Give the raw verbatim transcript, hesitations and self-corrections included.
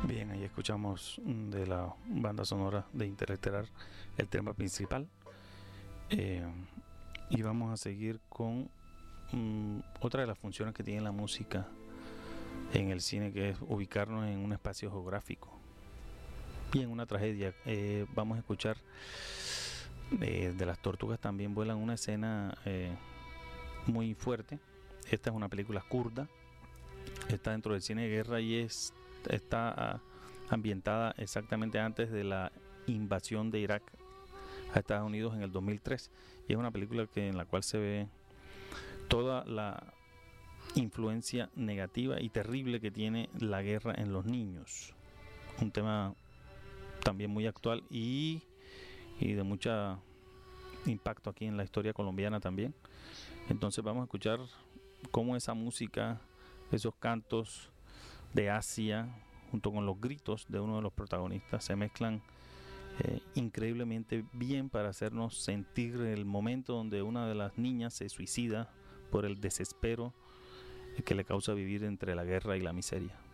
Bien, ahí escuchamos mm, de la banda sonora de Interestelar el tema principal. Eh, y vamos a seguir con mm, otra de las funciones que tiene la música en el cine, que es ubicarnos en un espacio geográfico y en una tragedia. Eh, vamos a escuchar eh, de las tortugas también vuelan, una escena eh, muy fuerte. Esta es una película kurda, está dentro del cine de guerra y es, está ah, ambientada exactamente antes de la invasión de Irak a Estados Unidos en el dos mil tres, y es una película que, en la cual se ve toda la influencia negativa y terrible que tiene la guerra en los niños, un tema también muy actual y, y de mucho impacto aquí en la historia colombiana también. Entonces vamos a escuchar cómo esa música, esos cantos de Asia, junto con los gritos de uno de los protagonistas, se mezclan eh, increíblemente bien para hacernos sentir el momento donde una de las niñas se suicida por el desespero que le causa vivir entre la guerra y la miseria.